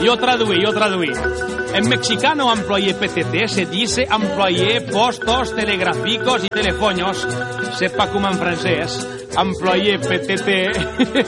Yo traduí. En mexicano employé PTT se dice employé postos telegráficos y telefonos. Sepa como en francés. Employé PTT